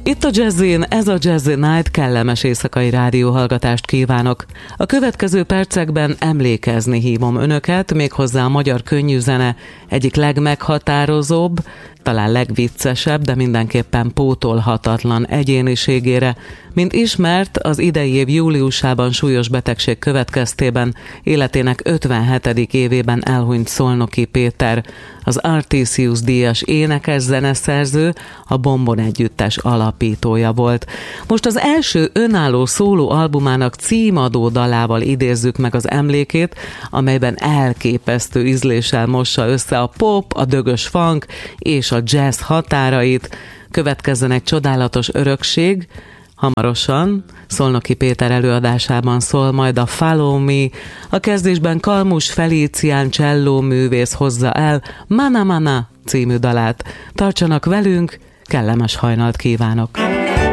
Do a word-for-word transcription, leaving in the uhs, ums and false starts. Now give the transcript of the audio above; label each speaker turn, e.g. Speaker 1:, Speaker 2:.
Speaker 1: Itt a Jazzin, ez a Jazz Night, kellemes éjszakai rádióhallgatást kívánok. A következő percekben emlékezni hívom önöket, méghozzá a magyar könnyűzene egyik legmeghatározóbb, talán legviccesebb, de mindenképpen pótolhatatlan egyéniségére. Mint ismert, az idei év júliusában súlyos betegség következtében életének ötvenhetedik évében elhunyt Szolnoki Péter, az Artisius díjas énekes zeneszerző, a Bombon együttes alapítója volt. Most az első önálló szóló albumának címadó dalával idézzük meg az emlékét, amelyben elképesztő ízléssel mossa össze a pop, a dögös funk és a jazz határait. Következzen egy csodálatos örökség. Hamarosan Szolnoki Péter előadásában szól majd a Follow Me, a kezdésben Kalmus Felícián cselló művész hozza el Mana Mana című dalát. Tartsanak velünk, kellemes hajnalt kívánok!